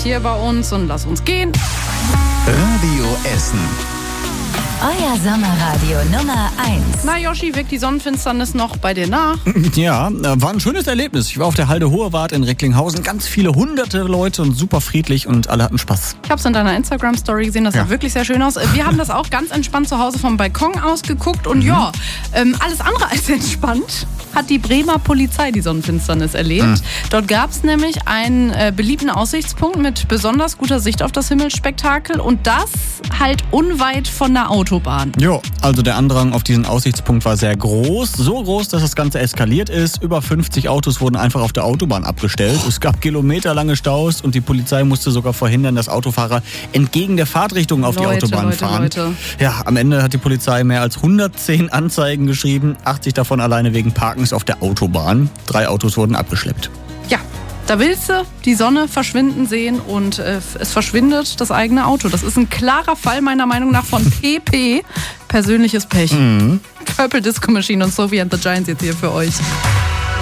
hier bei uns und lass uns gehen. Radio Essen. Euer Sommerradio Nummer 1. Na Yoshi, wirkt die Sonnenfinsternis noch bei dir nach? Ja, war ein schönes Erlebnis. Ich war auf der Halde Hohewart in Recklinghausen. Ganz viele hunderte Leute und super friedlich und alle hatten Spaß. Ich habe es in deiner Instagram-Story gesehen, das sah wirklich sehr schön aus. Wir haben das auch ganz entspannt zu Hause vom Balkon aus geguckt und alles andere als entspannt hat die Bremer Polizei die Sonnenfinsternis erlebt. Dort gab es nämlich einen beliebten Aussichtspunkt mit besonders guter Sicht auf das Himmelsspektakel und das halt unweit von der Autobahn. Jo, also der Andrang auf diesen Aussichtspunkt war sehr groß. So groß, dass das Ganze eskaliert ist. Über 50 Autos wurden einfach auf der Autobahn abgestellt. Es gab kilometerlange Staus und die Polizei musste sogar verhindern, dass Autofahrer entgegen der Fahrtrichtung auf die Autobahn fahren. Ja, am Ende hat die Polizei mehr als 110 Anzeigen geschrieben, 80 davon alleine wegen Parkens auf der Autobahn. 3 Autos wurden abgeschleppt. Ja, da willst du die Sonne verschwinden sehen und es verschwindet das eigene Auto. Das ist ein klarer Fall meiner Meinung nach von PP. Persönliches Pech. Purple Disco Machine und Sophie and the Giants jetzt hier für euch.